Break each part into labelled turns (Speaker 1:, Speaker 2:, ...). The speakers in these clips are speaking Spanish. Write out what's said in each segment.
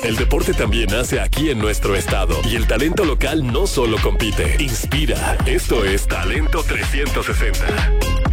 Speaker 1: El deporte también nace aquí en nuestro estado y el talento local no solo compite, inspira. Esto es Talento 360.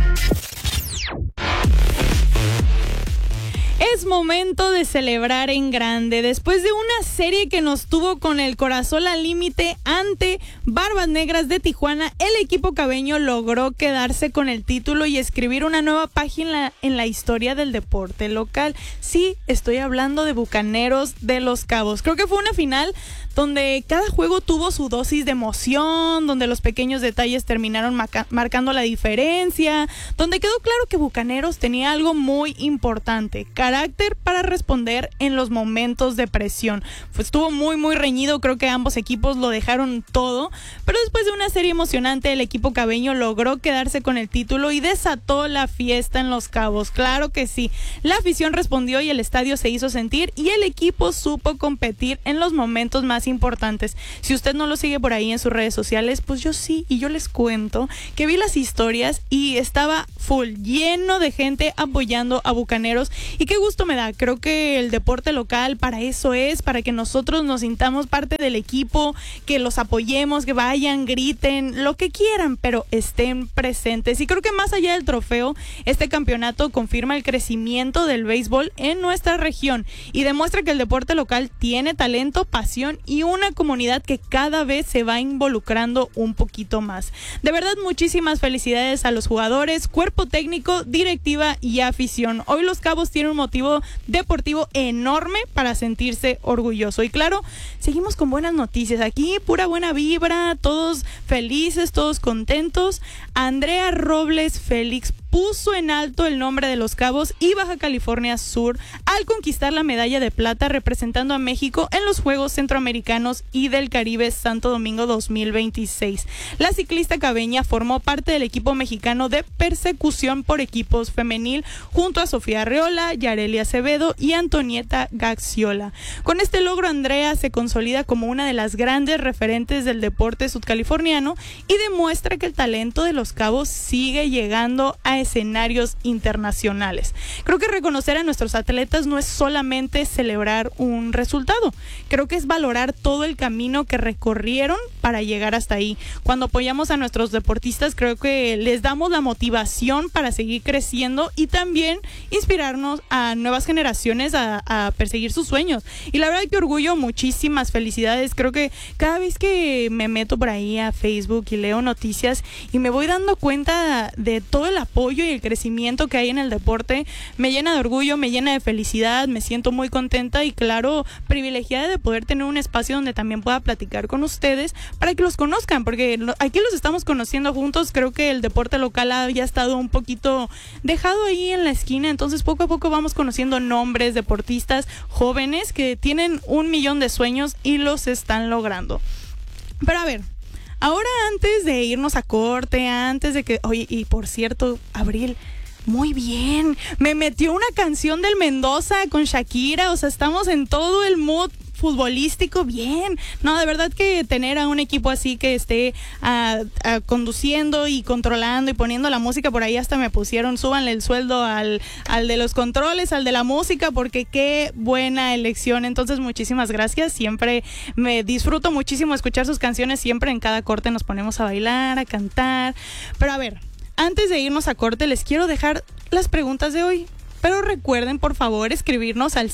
Speaker 2: Es momento de celebrar en grande. Después de una serie que nos tuvo con el corazón al límite ante Barbas Negras de Tijuana, el equipo cabeño logró quedarse con el título y escribir una nueva página en la historia del deporte local. Sí, estoy hablando de Bucaneros de Los Cabos. Creo que fue una final donde cada juego tuvo su dosis de emoción, donde los pequeños detalles terminaron marcando la diferencia, donde quedó claro que Bucaneros tenía algo muy importante: carácter para responder en los momentos de presión. Pues estuvo muy reñido, creo que ambos equipos lo dejaron todo, pero después de una serie emocionante, el equipo cabeño logró quedarse con el título y desató la fiesta en Los Cabos. Claro que sí, la afición respondió y el estadio se hizo sentir y el equipo supo competir en los momentos más importantes. Si usted no lo sigue por ahí en sus redes sociales, pues yo sí, y yo les cuento que vi las historias y estaba full, lleno de gente apoyando a Bucaneros, y qué gusto me da. Creo que el deporte local para eso es, para que nosotros nos sintamos parte del equipo, que los apoyemos, que vayan, griten, lo que quieran, pero estén presentes. Y creo que más allá del trofeo, este campeonato confirma el crecimiento del béisbol en nuestra región y demuestra que el deporte local tiene talento, pasión y una comunidad que cada vez se va involucrando un poquito más. De verdad, muchísimas felicidades a los jugadores, cuerpo técnico, directiva y afición. Hoy Los Cabos tienen un motivo deportivo enorme para sentirse orgulloso. Y claro, seguimos con buenas noticias. Aquí pura buena vibra, todos felices, todos contentos. Andrea Robles Félix puso en alto el nombre de Los Cabos y Baja California Sur al conquistar la medalla de plata representando a México en los Juegos Centroamericanos y del Caribe Santo Domingo 2026. La ciclista cabeña formó parte del equipo mexicano de persecución por equipos femenil junto a Sofía Arreola, Yareli Acevedo y Antonieta Gaxiola. Con este logro, Andrea se consolida como una de las grandes referentes del deporte sudcaliforniano y demuestra que el talento de Los Cabos sigue llegando a escenarios internacionales. Creo que reconocer a nuestros atletas no es solamente celebrar un resultado, creo que es valorar todo el camino que recorrieron para llegar hasta ahí. Cuando apoyamos a nuestros deportistas, creo que les damos la motivación para seguir creciendo y también inspirarnos a nuevas generaciones a perseguir sus sueños. Y la verdad que orgullo, muchísimas felicidades. Creo que cada vez que me meto por ahí a Facebook y leo noticias y me voy dando cuenta de todo el apoyo y el crecimiento que hay en el deporte, me llena de orgullo, me llena de felicidad, me siento muy contenta y claro, privilegiada de poder tener un espacio donde también pueda platicar con ustedes para que los conozcan, porque aquí los estamos conociendo juntos. Creo que el deporte local había estado un poquito dejado ahí en la esquina, entonces poco a poco vamos conociendo nombres, deportistas jóvenes que tienen 1,000,000 de sueños y los están logrando. Pero a ver, ahora antes de irnos a corte, antes de que... Oye, y por cierto, Abril, muy bien, me metió una canción del Mendoza con Shakira, o sea, estamos en todo el mood futbolístico, bien. No, de verdad que tener a un equipo así que esté conduciendo y controlando y poniendo la música, por ahí hasta me pusieron, súbanle el sueldo al de los controles, al de la música, porque qué buena elección. Entonces, muchísimas gracias. Siempre me disfruto muchísimo escuchar sus canciones, siempre en cada corte nos ponemos a bailar, a cantar. Pero a ver, antes de irnos a corte, les quiero dejar las preguntas de hoy. Pero recuerden, por favor, escribirnos al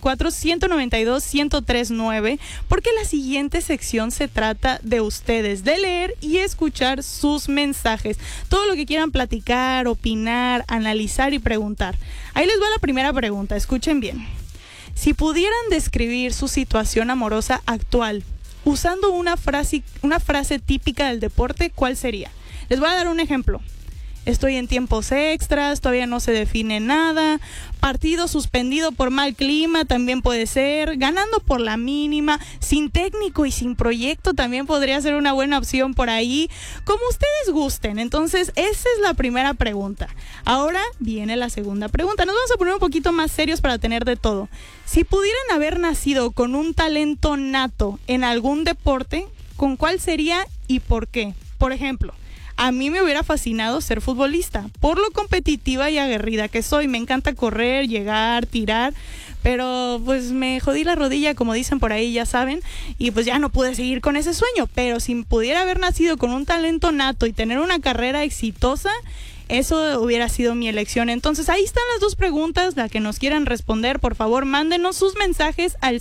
Speaker 2: 624-192-1039, porque la siguiente sección se trata de ustedes, de leer y escuchar sus mensajes. Todo lo que quieran platicar, opinar, analizar y preguntar. Ahí les va la primera pregunta, escuchen bien. Si pudieran describir su situación amorosa actual usando una frase típica del deporte, ¿cuál sería? Les voy a dar un ejemplo. Estoy en tiempos extras, todavía no se define nada, partido suspendido por mal clima también puede ser, ganando por la mínima, sin técnico y sin proyecto también podría ser una buena opción por ahí, como ustedes gusten. Entonces, esa es la primera pregunta. Ahora viene la segunda pregunta. Nos vamos a poner un poquito más serios para tener de todo. Si pudieran haber nacido con un talento nato en algún deporte, ¿con cuál sería y por qué? Por ejemplo, a mí me hubiera fascinado ser futbolista, por lo competitiva y aguerrida que soy. Me encanta correr, llegar, tirar, pero pues me jodí la rodilla, como dicen por ahí, ya saben, y pues ya no pude seguir con ese sueño. Pero si pudiera haber nacido con un talento nato y tener una carrera exitosa, eso hubiera sido mi elección. Entonces ahí están las dos preguntas. La que nos quieran responder, por favor, mándenos sus mensajes al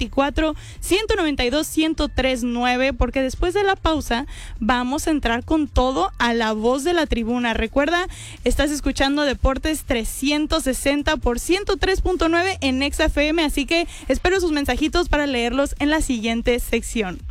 Speaker 2: 624-192-1039, porque después de la pausa vamos a entrar con todo a La Voz de la Tribuna. Recuerda, estás escuchando Deportes 360 por 103.9 en Exa FM, así que espero sus mensajitos para leerlos en la siguiente sección.